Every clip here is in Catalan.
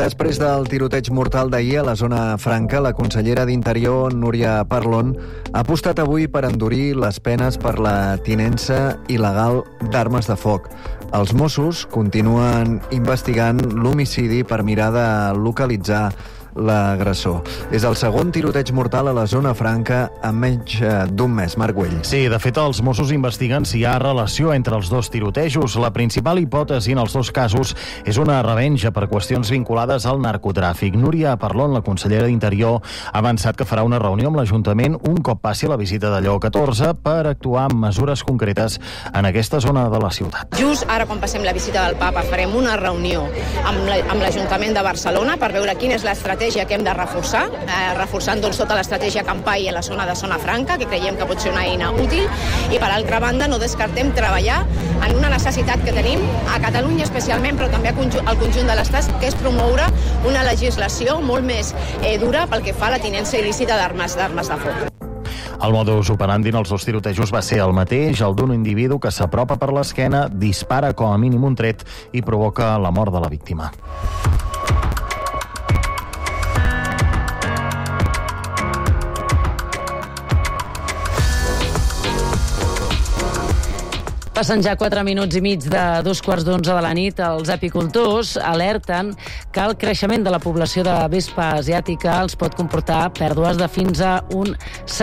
Després del tiroteig mortal d'ahir a la zona franca, la consellera d'Interior, Núria Parlon, ha apostat avui per endurir les penes per la tinença il·legal d'armes de foc. Els Mossos continuen investigant l'homicidi per mirar de localitzar l'agressor. És el segon tiroteig mortal a la zona franca en menys d'un mes. Marc Güell. Sí, de fet, els Mossos investiguen si hi ha relació entre els dos tirotejos. La principal hipòtesi en els dos casos és una revenja per qüestions vinculades al narcotràfic. Núria Parlon, la consellera d'Interior, ha avançat que farà una reunió amb l'Ajuntament un cop passi la visita de Lleó 14 per actuar amb mesures concretes en aquesta zona de la ciutat. Just ara, quan passem la visita del papa, farem una reunió amb l'Ajuntament de Barcelona per veure quina és l'estratègia que hem de reforçar, reforçant tota l'estratègia Campai en la zona de Zona Franca, que creiem que pot ser una eina útil, i per altra banda no descartem treballar en una necessitat que tenim a Catalunya especialment, però també al conjunt de l'Estat, que és promoure una legislació molt més dura pel que fa a la tinença il·lícita d'armes de foc. El modus operandi en els dos tirotejos va ser el mateix, el d'un individu que s'apropa per l'esquena, dispara com a mínim un tret i provoca la mort de la víctima. Passen ja 4 minuts i mig de 2:15 de la nit. Els apicultors alerten que el creixement de la població de vespa asiàtica els pot comportar pèrdues de fins a un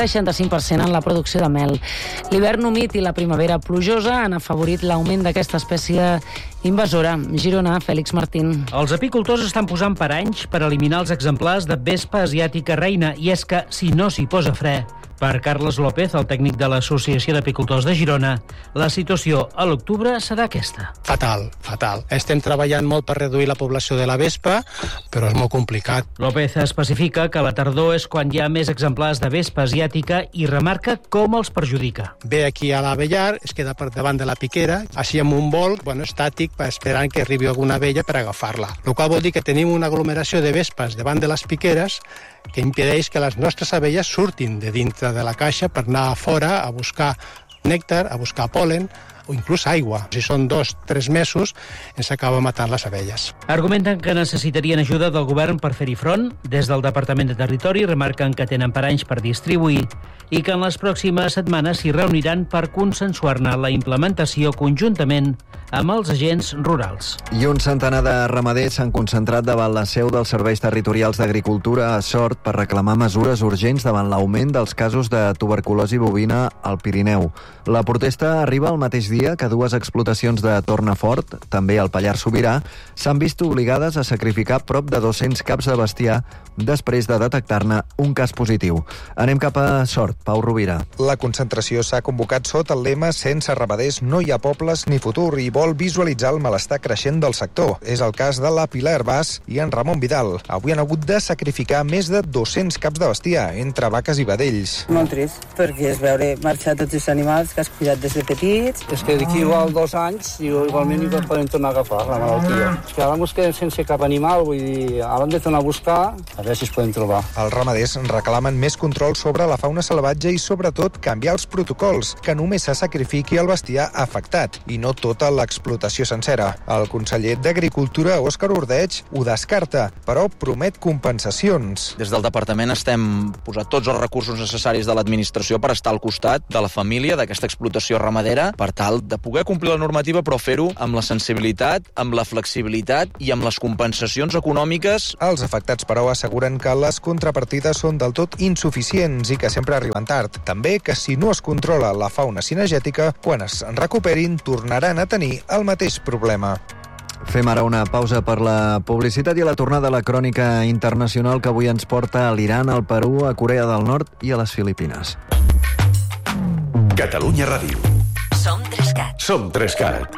65% en la producció de mel. L'hivern humit i la primavera plujosa han afavorit l'augment d'aquesta espècie invasora. Girona, Fèlix Martín. Els apicultors estan posant paranys per eliminar els exemplars de vespa asiàtica reina, i és que si no s'hi posa fre. Per Carles López, el tècnic de l'Associació d'Apicultors de Girona, la situació a l'octubre serà aquesta. Fatal. Estem treballant molt per reduir la població de la vespa, però és molt complicat. López especifica que a la tardor és quan hi ha més exemplars de vespa asiàtica i remarca com els perjudica. Ve aquí a l'avellar, es queda per davant de la piquera, així amb un vol estàtic, esperant que arribi alguna abella per agafar-la. El qual vol dir que tenim una aglomeració de vespes davant de les piqueres que impedeix que les nostres abelles surtin de dintre de la caixa per anar a fora a buscar nèctar, a buscar pol·len o inclús aigua. Si són 2-3 mesos, ens acaba matant les abelles. Argumenten que necessitarien ajuda del govern per fer-hi front. Des del Departament de Territori remarquen que tenen paranys per distribuir i que en les pròximes setmanes s'hi reuniran per consensuar-ne la implementació conjuntament amb els agents rurals. I un centenar de ramaders s'han concentrat davant la seu dels Serveis Territorials d'Agricultura a Sort per reclamar mesures urgents davant l'augment dels casos de tuberculosi bovina al Pirineu. La protesta arriba el mateix dia que dues explotacions de Tornafort, també al Pallars Sobirà, s'han vist obligades a sacrificar prop de 200 caps de bestiar després de detectar-ne un cas positiu. Anem cap a Sort. Pau Rovira. La concentració s'ha convocat sota el lema «Sense ramaders no hi ha pobles ni futur» i vol visualitzar el malestar creixent del sector. És el cas de la Pilar Herbàs i en Ramon Vidal. Avui han hagut de sacrificar més de 200 caps de bestiar, entre vaques i vedells. Molt trist, perquè és veure marxar tots els animals que has cuidat des de petits. És que d'aquí igual 2 anys igualment hi podem tornar a agafar la malaltia. És que ara ens quedem sense cap animal, vull dir, ara hem de tornar a buscar a veure si es poden trobar. Els ramaders reclamen més control sobre la fauna salvatge i, sobretot, canviar els protocols, que només se sacrifiqui el bestiar afectat i no tota l'explotació sencera. El conseller d'Agricultura, Òscar Ordeig, ho descarta, però promet compensacions. Des del departament estem posant tots els recursos necessaris de l'administració per estar al costat de la família d'aquesta explotació ramadera, per tal de poder complir la normativa, però fer-ho amb la sensibilitat, amb la flexibilitat i amb les compensacions econòmiques. Els afectats, però, asseguren que les contrapartides són del tot insuficients i que sempre arriben tard. També que si no es controla la fauna cinegètica, quan es recuperin tornaran a tenir el mateix problema. Fem ara una pausa per la publicitat i a la tornada a la crònica internacional que avui ens porta a l'Iran, al Perú, a Corea del Nord i a les Filipines. Catalunya Ràdio. Som 3CAT. Som 3CAT.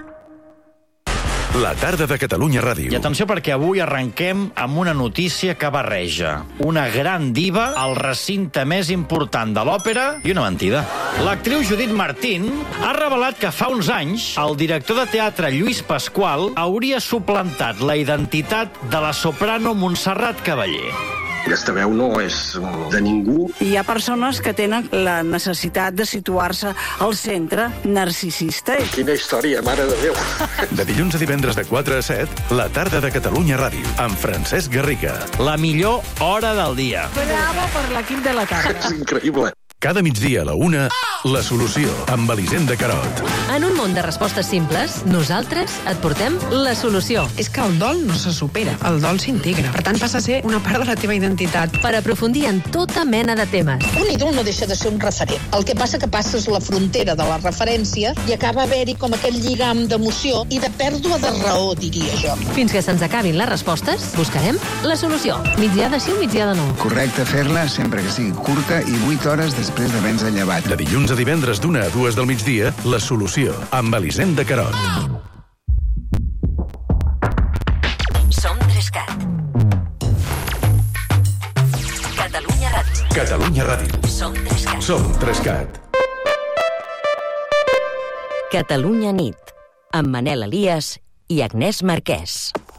La tarda de Catalunya Ràdio. I atenció, perquè avui arrenquem amb una notícia que barreja una gran diva al recinte més important de l'òpera i una mentida. L'actriu Judith Martín ha revelat que fa uns anys el director de teatre Lluís Pasqual hauria suplantat la identitat de la soprano Montserrat Cavaller. Aquesta veu no és de ningú. Hi ha persones que tenen la necessitat de situar-se al centre narcisista. Quina història, mare de Déu. De dilluns a divendres de 4 a 7, la tarda de Catalunya Ràdio, amb Francesc Garriga. La millor hora del dia. Bravo per l'equip de la tarda. És increïble. Cada migdia a la 1, La Solució, amb Elisenda Carot. En un món de respostes simples, nosaltres et portem la solució. És que el dol no se supera, el dol s'integra. Per tant, passa a ser una part de la teva identitat. Per aprofundir en tota mena de temes. Un ídol no deixa de ser un referent. El que passa que passes la frontera de la referència i acaba haver-hi com aquell lligam d'emoció i de pèrdua de raó, diria jo. Fins que se'ns acabin les respostes, buscarem la solució. Migdia de sí o migdia de no. Correcte fer-la sempre que sigui curta i 8 hores després d'haver-nos llevat. De dilluns a divendres d'1 a 2 del migdia, La Solució, amb Elisenda Carot. Som 3CAT. Catalunya Ràdio. Catalunya Ràdio. Som 3CAT. Som 3CAT. Catalunya nit, amb Manel Elias i Agnès Marquès.